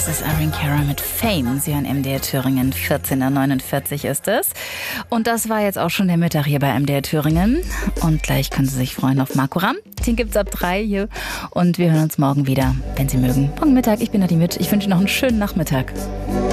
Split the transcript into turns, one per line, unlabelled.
Das ist Irene Cara mit Fame. Sie hören MDR Thüringen, 14:49 ist es. Und das war jetzt auch schon der Mittag hier bei MDR Thüringen. Und gleich können Sie sich freuen auf Marco Ramm. Den gibt's ab 3 hier. Und wir hören uns morgen wieder, wenn Sie mögen. Morgen Mittag, ich bin Nadi mit. Ich wünsche Ihnen noch einen schönen Nachmittag.